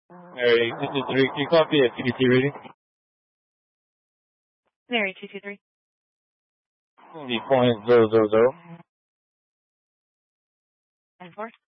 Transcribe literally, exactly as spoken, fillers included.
Mary, this is three. Can you copy a T T reading? Mary, two two three. The point zero zero zero. Nine four.